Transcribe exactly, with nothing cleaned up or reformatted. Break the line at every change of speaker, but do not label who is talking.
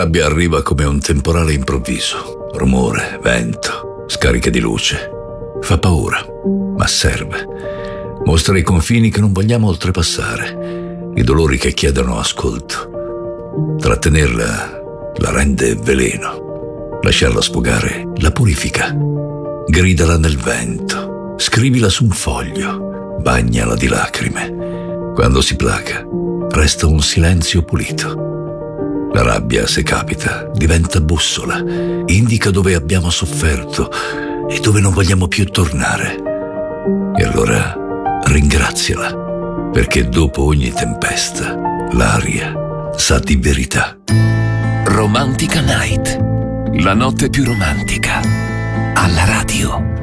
rabbia arriva come un temporale improvviso. Rumore, vento, scariche di luce. Fa paura, ma serve. Mostra i confini che non vogliamo oltrepassare, i dolori che chiedono ascolto. Trattenerla la rende veleno. Lasciarla sfogare la purifica. Gridala nel vento, scrivila su un foglio, bagnala di lacrime. Quando si placa, resta un silenzio pulito. La rabbia, se capita, diventa bussola, indica dove abbiamo sofferto e dove non vogliamo più tornare. E allora ringraziala, perché dopo ogni tempesta l'aria sa di verità.
Romantica Night, la notte più romantica, alla radio.